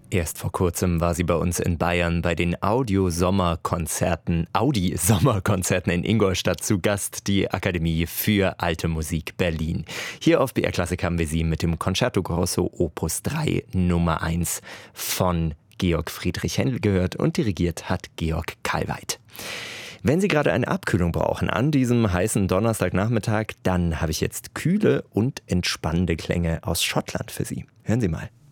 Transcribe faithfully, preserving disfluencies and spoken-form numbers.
Erst vor kurzem war sie bei uns in Bayern bei den Audio-Sommerkonzerten, Audi-Sommerkonzerten in Ingolstadt zu Gast, die Akademie für Alte Musik Berlin. Hier auf B R Klassik haben wir sie mit dem Concerto Grosso Opus drei Nummer eins von Georg Friedrich Händel gehört und dirigiert hat Georg Kalweit. Wenn Sie gerade eine Abkühlung brauchen an diesem heißen Donnerstagnachmittag, dann habe ich jetzt kühle und entspannende Klänge aus Schottland für Sie. Hören Sie mal.